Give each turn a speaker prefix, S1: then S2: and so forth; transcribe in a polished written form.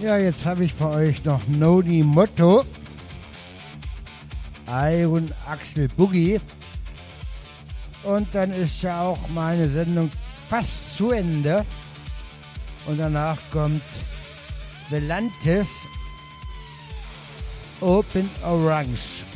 S1: Ja, jetzt habe ich für euch noch Noni Motto, Iron Axel Boogie. Und dann ist ja auch meine Sendung fast zu Ende. Und danach kommt Velantis Open Orange.